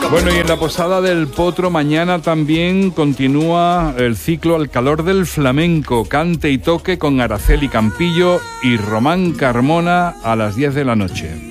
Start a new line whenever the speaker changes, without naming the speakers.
Bueno, y en la Posada del Potro mañana también continúa el ciclo Al calor del flamenco, cante y toque con Araceli Campillo y Román Carmona a las 10 de la noche.